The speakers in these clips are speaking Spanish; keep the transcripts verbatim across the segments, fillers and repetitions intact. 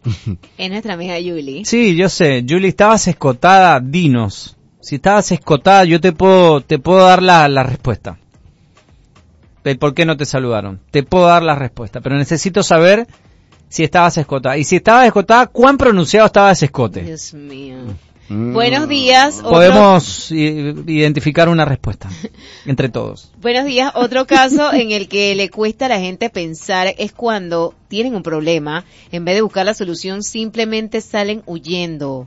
Es nuestra amiga Julie. Sí, yo sé. Julie, estabas escotada, dinos. Si estabas escotada, yo te puedo, te puedo dar la, la respuesta. El por qué no te saludaron. Te puedo dar la respuesta, pero necesito saber si estabas escotada. Y si estabas escotada, ¿cuán pronunciado estaba ese escote? Dios mío. Mm. Buenos días. Podemos otro... identificar una respuesta entre todos. Buenos días. Otro caso en el que le cuesta a la gente pensar es cuando tienen un problema, en vez de buscar la solución, simplemente salen huyendo.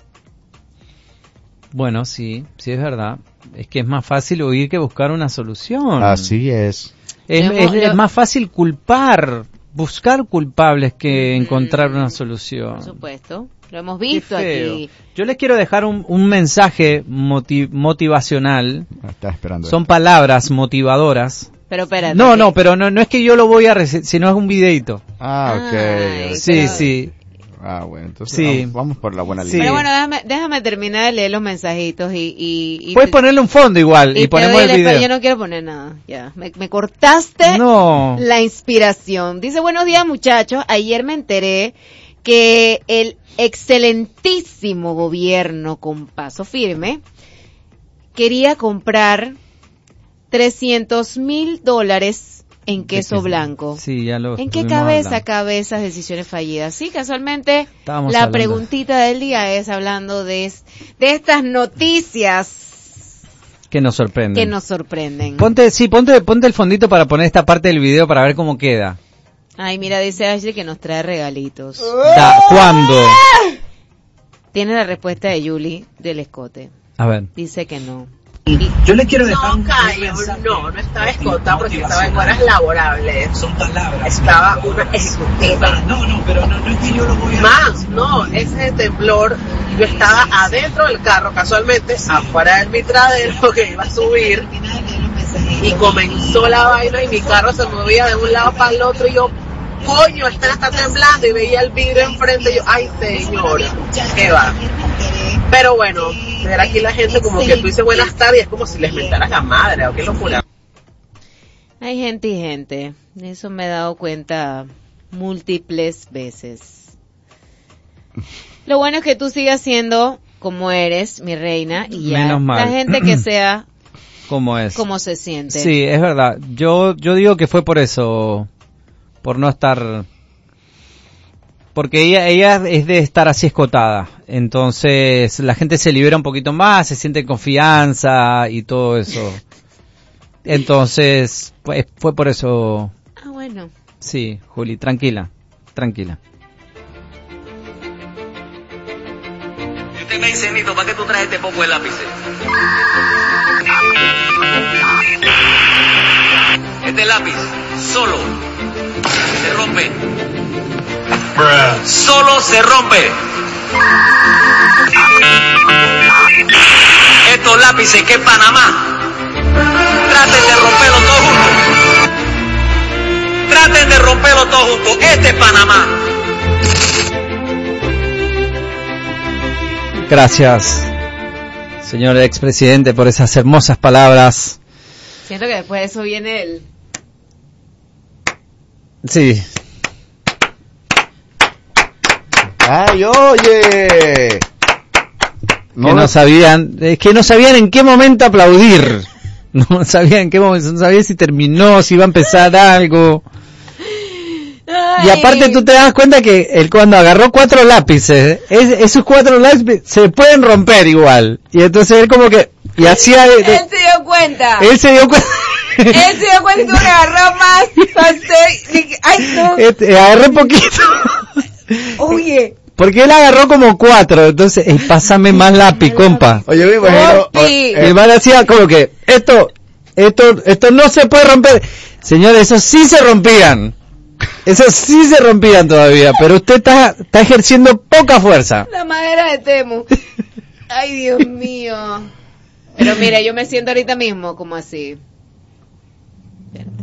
Bueno, sí, sí es verdad. Es que es más fácil huir que buscar una solución. Así es. Es, es, es más fácil culpar, buscar culpables que mm, encontrar una solución. Por supuesto, lo hemos visto aquí. Yo les quiero dejar un, un mensaje motiv, motivacional. Está esperando. Son palabras motivadoras. Pero espérate. No, ¿qué? no, pero no, no es que yo lo voy a recibir, sino es un videito. Ah, ok. Ay, sí, pero... sí. Ah, bueno, entonces sí. vamos, vamos por la buena sí. línea. Pero bueno, déjame, déjame terminar de leer los mensajitos y... y, y Puedes te, ponerle un fondo igual y, y ponemos el video. Yo no quiero poner nada, ya. Me, me cortaste no. la inspiración. Dice, buenos días muchachos, ayer me enteré que el excelentísimo gobierno con Paso Firme quería comprar trescientos mil dólares en queso blanco. Sí, ya lo ¿En qué cabeza hablando. cabe esas decisiones fallidas? Sí, casualmente Estábamos la hablando. preguntita del día es hablando de, de estas noticias que nos sorprenden. Que nos sorprenden. Ponte, sí, ponte, ponte el fondito para poner esta parte del video para ver cómo queda. Ay, mira, dice Ashley que nos trae regalitos. Da, ¿cuándo? Tiene la respuesta de Julie del escote. A ver. Dice que no. Yo le quiero dejar no, Cayo, no, no estaba escotada porque estaba en horas laborables. Son palabras. Estaba una ejecutiva. No, no, pero no, no es que yo lo voy a... Más, no, ese es el temblor. Yo estaba adentro del carro, casualmente, afuera del mitradero que iba a subir. Y comenzó la vaina y mi carro se movía de un lado para el otro y yo, coño, esta está temblando y veía el vidrio enfrente y yo, ay señora, qué va. Pero bueno, ver aquí la gente como que tú dices buenas tardes, es como si les mentaras la madre, o qué locura. Hay gente y gente, de eso me he dado cuenta múltiples veces. Lo bueno es que tú sigas siendo como eres, mi reina, y ya Menos mal. La gente que sea como es, como se siente. Sí, es verdad. Yo yo digo que fue por eso, por no estar, porque ella ella es de estar así escotada. Entonces la gente se libera un poquito más, se siente confianza y todo eso. Entonces pues, fue por eso. Ah, bueno. Sí, Juli, tranquila, tranquila. Y usted me dice, Nito, ¿para qué tú traes este poco de lápices? Este lápiz solo se rompe. Solo se rompe. Estos lápices que es Panamá, traten de romperlos todos juntos. Traten de romperlos todos juntos. Este es Panamá. Gracias, señor expresidente, por esas hermosas palabras. Siento que después de eso viene el... Sí. ¡Ay, oye! No, que no sabían, es que no sabían en qué momento aplaudir. No sabían en qué momento, no sabían si terminó, si iba a empezar algo. Ay. Y aparte tú te das cuenta que él cuando agarró cuatro lápices, es, esos cuatro lápices se pueden romper igual. Y entonces él como que, y hacía... Él se dio cuenta. Él se dio cuenta. Él se dio cuenta y tú le agarró más. Ay, no. Este, agarré poquito. Oye. Porque él agarró como cuatro, entonces, eh, pásame más lápiz, compa. Oye, me imagino... Mi hermano hacía como que, esto, esto, esto no se puede romper. Señores, esos sí se rompían. Esos sí se rompían todavía, pero usted está, está ejerciendo poca fuerza. La madera de Temu. Ay, Dios mío. Pero mira, yo me siento ahorita mismo como así. Espérate.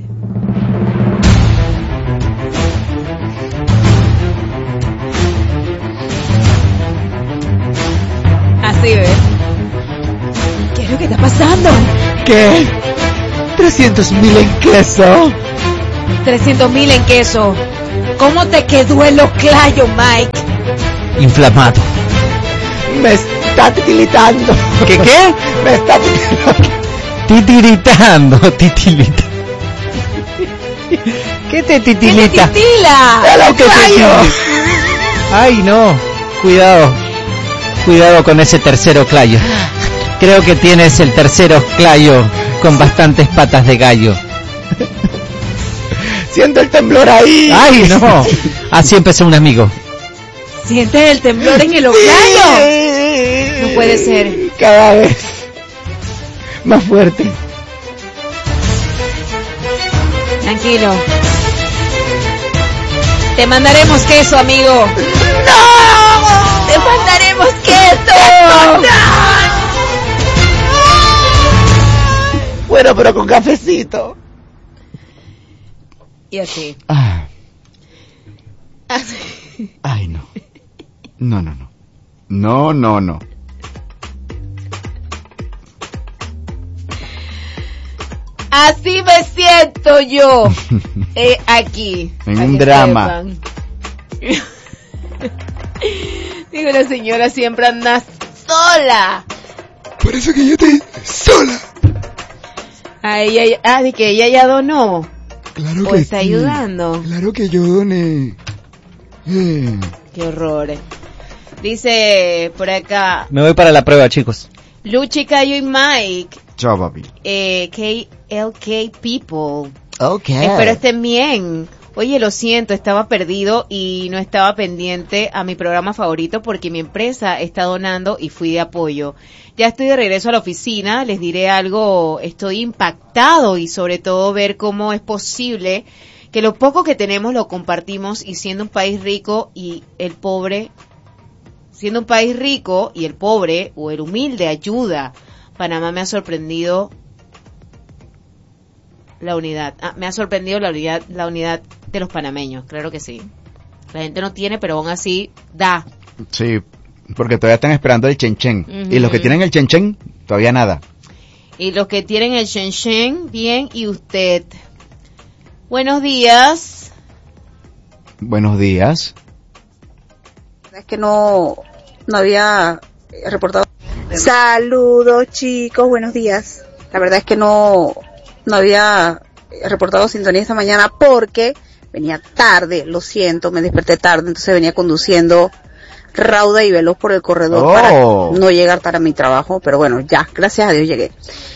Así, ¿ves? ¿Qué es lo que está pasando? ¿Qué? trescientos mil en queso. trescientos mil en queso. ¿Cómo te quedó el oclayo, Mike? inflamado. Me está titilitando. ¿Qué qué? Me está titilitando. Titiritando, titilita. ¿Qué te titilita? ¿Qué te titila? ¡Pero ¿Qué te callo! Ay, no. Cuidado. Cuidado con ese tercero clayo. Creo que tienes el tercero clayo con bastantes patas de gallo. Siento el temblor ahí. Ay, no. Así empezó un amigo. ¿Sientes el temblor en el oclayo? No puede ser. Cada vez más fuerte. Tranquilo. Te mandaremos queso, amigo. ¡No! Te mandaremos queso. Bueno, pero con cafecito. Y así. Ah, Así. ay, no. No, no, no. No, no, no. Así me siento yo. Eh, aquí. En Para un que drama. sepan. Digo, la señora siempre anda sola. Por eso que yo estoy sola. Ay, ay, ah, de que ella ya donó. Claro O que está sí. ayudando. Claro que yo doné. Eh. Qué horror. Dice por acá, Me voy para la prueba, chicos. Luchi, Cayo y Mike, Chao, papi. eh, K L K People. Ok. Espero estén bien. Oye, lo siento, estaba perdido y no estaba pendiente a mi programa favorito porque mi empresa está donando y fui de apoyo. Ya estoy de regreso a la oficina, les diré algo, estoy impactado y sobre todo ver cómo es posible que lo poco que tenemos lo compartimos y siendo un país rico y el pobre, siendo un país rico y el pobre o el humilde ayuda. Panamá me ha sorprendido la unidad, ah, me ha sorprendido la unidad, la unidad de los panameños, claro que sí. La gente no tiene, pero aún así da. Sí, porque todavía están esperando el chenchen. Uh-huh. Y los que tienen el chenchen, todavía nada. Y los que tienen el Shen Shen, bien, y usted. Buenos días. Buenos días. Es que no, no había reportado. Saludos, chicos, buenos días. La verdad es que no, no había reportado sintonía esta mañana porque venía tarde, lo siento, me desperté tarde, entonces venía conduciendo rauda y veloz por el corredor Oh. para no llegar tarde a mi trabajo, pero bueno, ya, gracias a Dios llegué.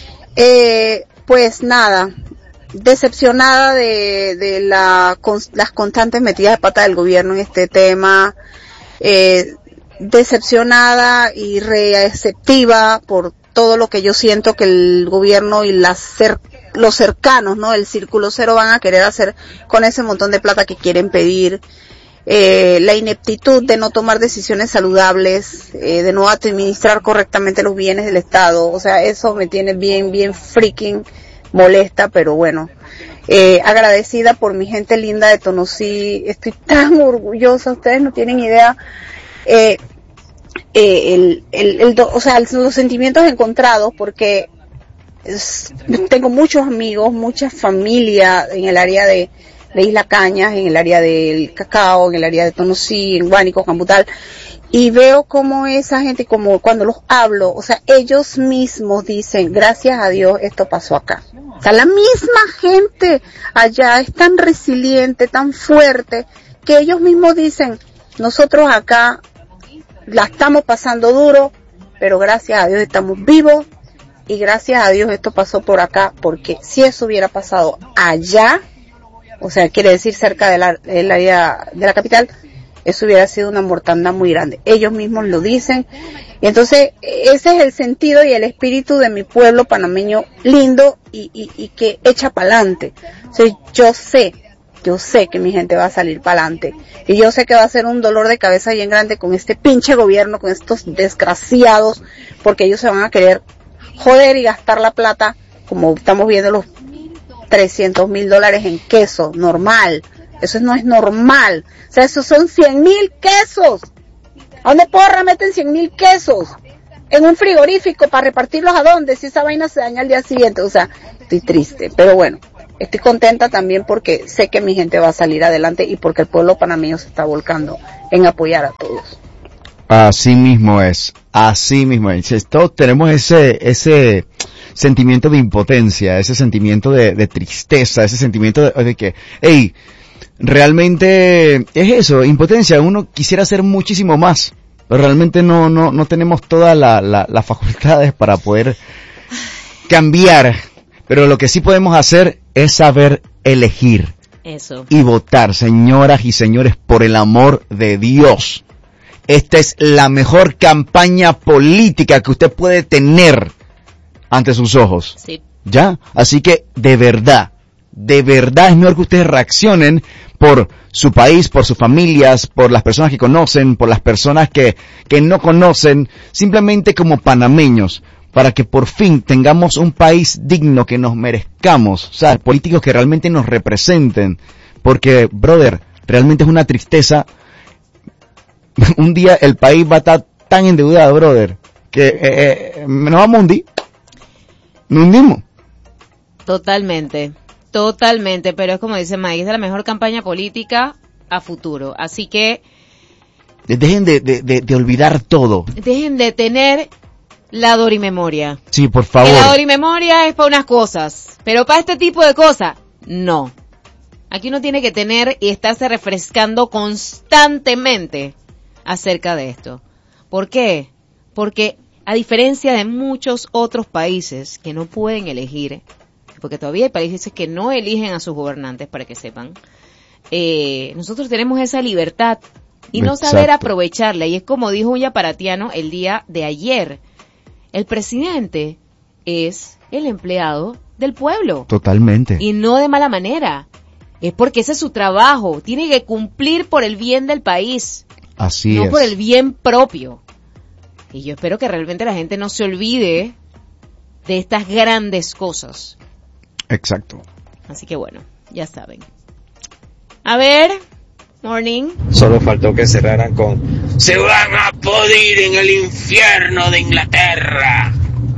Eh, pues nada, decepcionada de, de la, con, las constantes metidas de pata del gobierno en este tema, eh, decepcionada y receptiva por todo lo que yo siento que el gobierno y las cer- los cercanos, ¿no? El círculo cero van a querer hacer con ese montón de plata que quieren pedir. Eh, la ineptitud de no tomar decisiones saludables, eh, de no administrar correctamente los bienes del Estado, o sea, eso me tiene bien, bien freaking molesta, pero bueno, eh, agradecida por mi gente linda de Tonosí, estoy tan orgullosa, ustedes no tienen idea, eh, eh, el, el, el do, o sea, los sentimientos encontrados, porque es, tengo muchos amigos, mucha familia en el área de de Isla Cañas, en el área del Cacao, en el área de Tonosí, en Guánico, Cambutal, y veo como esa gente, como cuando los hablo, o sea, ellos mismos dicen, gracias a Dios esto pasó acá. O sea, la misma gente allá es tan resiliente, tan fuerte, que ellos mismos dicen, nosotros acá la estamos pasando duro, pero gracias a Dios estamos vivos, y gracias a Dios esto pasó por acá, porque si eso hubiera pasado allá, o sea, quiere decir cerca de la, de la área de la capital, eso hubiera sido una mortandad muy grande. Ellos mismos lo dicen. Y entonces, ese es el sentido y el espíritu de mi pueblo panameño lindo y, y, y que echa pa'lante. O sea, yo sé, yo sé que mi gente va a salir pa'lante. Y yo sé que va a ser un dolor de cabeza bien grande con este pinche gobierno, con estos desgraciados, porque ellos se van a querer joder y gastar la plata, como estamos viendo los trescientos mil dólares en queso, normal, eso no es normal, o sea, esos son cien mil quesos, ¿a dónde porra meten cien mil quesos? En un frigorífico, ¿para repartirlos a dónde? Si esa vaina se daña al día siguiente, o sea, estoy triste, pero bueno, estoy contenta también porque sé que mi gente va a salir adelante y porque el pueblo panameño se está volcando en apoyar a todos. Así mismo es, así mismo es. Todos tenemos ese, ese sentimiento de impotencia, ese sentimiento de, de tristeza, ese sentimiento de, de que, hey, realmente es eso, impotencia. Uno quisiera hacer muchísimo más, pero realmente no, no, no tenemos todas la, la, las facultades para poder cambiar. Pero lo que sí podemos hacer es saber elegir. Eso. Y votar, señoras y señores, por el amor de Dios. Esta es la mejor campaña política que usted puede tener ante sus ojos. Sí. ¿Ya? Así que, de verdad, de verdad es mejor que ustedes reaccionen por su país, por sus familias, por las personas que conocen, por las personas que, que no conocen, simplemente como panameños, para que por fin tengamos un país digno que nos merezcamos, o sea, políticos que realmente nos representen. Porque, brother, realmente es una tristeza. Un día el país va a estar tan endeudado, brother, que eh, eh, nos vamos a hundir. Nos hundimos. Totalmente, totalmente, pero es como dice Mike, es de la mejor campaña política a futuro. Así que dejen de, de, de, de olvidar todo. Dejen de tener la dorimemoria. Sí, por favor. Que la dorimemoria es para unas cosas, pero para este tipo de cosas, no. Aquí uno tiene que tener y estarse refrescando constantemente acerca de esto. ¿Por qué? Porque a diferencia de muchos otros países que no pueden elegir, porque todavía hay países que no eligen a sus gobernantes, para que sepan, eh, nosotros tenemos esa libertad y no Exacto. saber aprovecharla. Y es como dijo un yaparatiano el día de ayer, el presidente es el empleado del pueblo. Totalmente. Y no de mala manera. Es porque ese es su trabajo. Tiene que cumplir por el bien del país. Así no es. por el bien propio. Y yo espero que realmente la gente no se olvide de estas grandes cosas. Exacto. Así que bueno, ya saben. A ver, morning. Solo faltó que cerraran con "se van a podrir en el infierno de Inglaterra".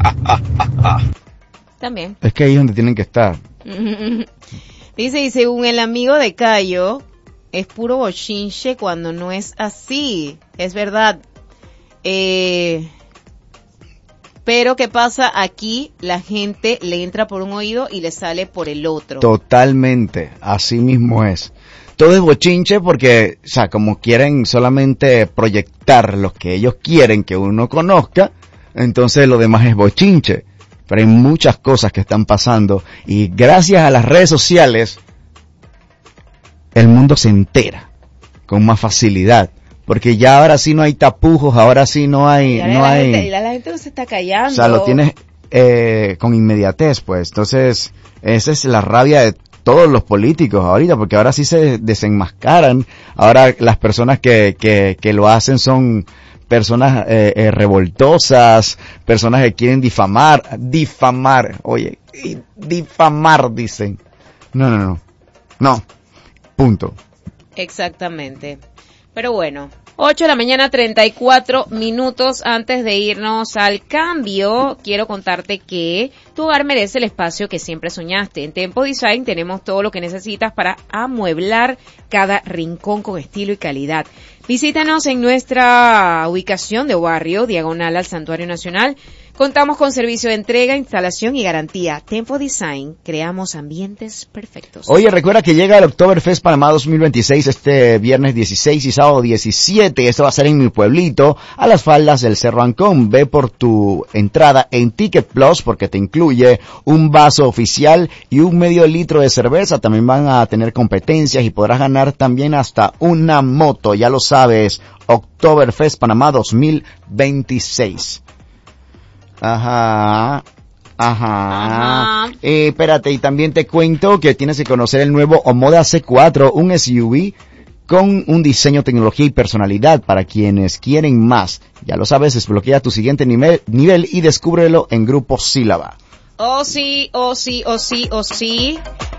También. Es que ahí es donde tienen que estar. Dice, y según el amigo de Cayo, es puro bochinche cuando no es así. Es verdad. Eh, pero ¿qué pasa? Aquí la gente le entra por un oído y le sale por el otro. Totalmente. Así mismo es. Todo es bochinche porque, o sea, como quieren solamente proyectar lo que ellos quieren que uno conozca, entonces lo demás es bochinche. Pero hay muchas cosas que están pasando y gracias a las redes sociales el mundo se entera con más facilidad, porque ya ahora sí no hay tapujos, ahora sí no hay, Ya no la hay, gente, la gente no se está callando. o sea, lo tienes eh, con inmediatez, pues. Entonces esa es la rabia de todos los políticos ahorita, porque ahora sí se desenmascaran. Ahora las personas que que que lo hacen son personas eh, eh, revoltosas, personas que quieren difamar, difamar, oye, difamar dicen. No, no, no, no, punto. Exactamente. Pero bueno, ocho de la mañana, treinta y cuatro minutos. Antes de irnos al cambio, quiero contarte que tu hogar merece el espacio que siempre soñaste. En Tempo Design tenemos todo lo que necesitas para amueblar cada rincón con estilo y calidad. Visítanos en nuestra ubicación de barrio, diagonal al Santuario Nacional. Contamos con servicio de entrega, instalación y garantía. Tempo Design, creamos ambientes perfectos. Oye, recuerda que llega el Oktoberfest Panamá dos mil veintiséis este viernes dieciséis y sábado diecisiete. Esto va a ser en mi pueblito, a las faldas del Cerro Ancón. Ve por tu entrada en Ticket Plus porque te incluye un vaso oficial y un medio litro de cerveza. También van a tener competencias y podrás ganar también hasta una moto. Ya lo sabes, Oktoberfest Panamá dos mil veintiséis. Ajá, ajá. Ajá. Eh, espérate, y también te cuento que tienes que conocer el nuevo Omoda C cuatro, un S U V con un diseño, tecnología y personalidad para quienes quieren más. Ya lo sabes, desbloquea tu siguiente nivel, nivel y descúbrelo en Grupo Sílaba. Oh sí, oh sí, oh sí, oh sí.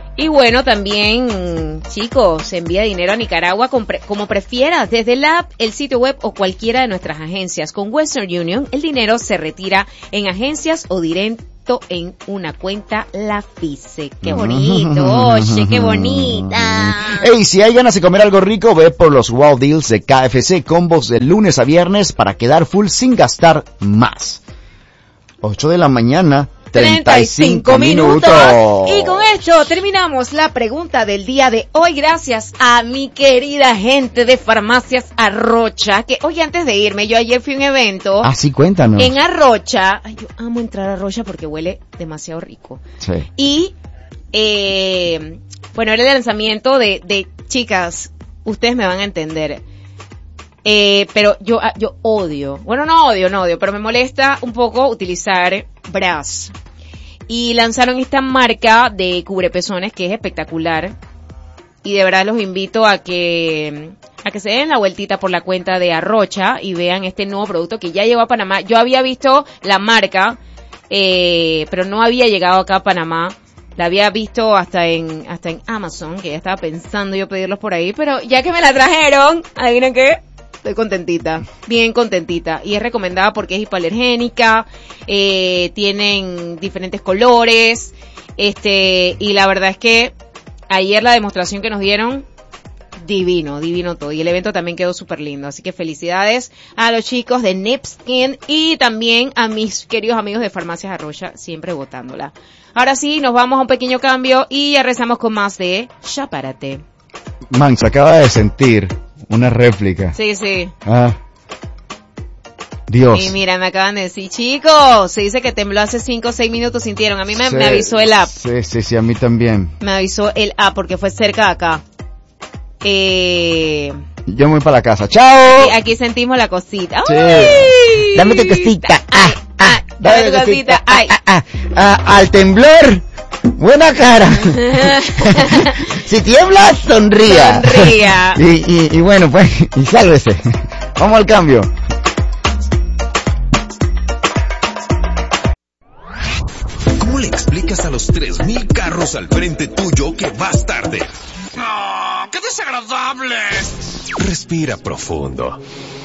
Y bueno, también, chicos, envía dinero a Nicaragua como, pre- como prefieras, desde la app, el sitio web o cualquiera de nuestras agencias. Con Western Union, el dinero se retira en agencias o directo en una cuenta La Fice. ¡Qué bonito! ¡Oye, qué bonita! Ey, si hay ganas de comer algo rico, ve por los Wow Deals de K F C, combos de lunes a viernes para quedar full sin gastar más. ocho de la mañana. treinta y cinco minutos. Y con esto terminamos la pregunta del día de hoy. Gracias a mi querida gente de Farmacias Arrocha. Que, oye, antes de irme, yo ayer fui a un evento. Ah, sí, cuéntanos. En Arrocha. Ay, yo amo entrar a Arrocha porque huele demasiado rico. Sí. Y, eh, bueno, era el lanzamiento de, de chicas. Ustedes me van a entender. Eh, pero yo, yo odio, bueno, no odio, no odio, pero me molesta un poco utilizar bras. Y lanzaron esta marca de cubrepezones que es espectacular. Y de verdad los invito a que, a que se den la vueltita por la cuenta de Arrocha y vean este nuevo producto que ya llegó a Panamá. Yo había visto la marca, eh, pero no había llegado acá a Panamá. La había visto hasta en, hasta en Amazon, que ya estaba pensando yo pedirlos por ahí, pero ya que me la trajeron, ¿adivinen qué? Estoy contentita, bien contentita. Y es recomendada porque es hipoalergénica, eh, tienen diferentes colores, este, y la verdad es que ayer la demostración que nos dieron, divino, divino todo. Y el evento también quedó súper lindo. Así que felicidades a los chicos de Nipskin y también a mis queridos amigos de Farmacias Arrocha, siempre votándola. Ahora sí, nos vamos a un pequeño cambio y ya rezamos con más de Chapárate. Man, se acaba de sentir una réplica. Sí, sí. Ah. Dios. Y mira, me acaban de decir, chicos, se dice que tembló hace cinco o seis minutos, sintieron. A mí me, sí, me avisó el app. Sí, sí, sí, a mí también. Me avisó el app porque fue cerca de acá. Eh... Yo me voy para la casa. ¡Chao! Y aquí sentimos la cosita. Sí. ¡Ay! Dame tu cosita. Ah, ah, dame tu cosita. Ay. Ah, ah, ah, al temblor. Buena cara. Si tiembla, sonría. Sonría. Y, y, y bueno, pues, y sálvese. Vamos al cambio. ¿Cómo le explicas a los tres mil carros al frente tuyo que vas tarde? ¡No! ¡Qué desagradable! Respira profundo.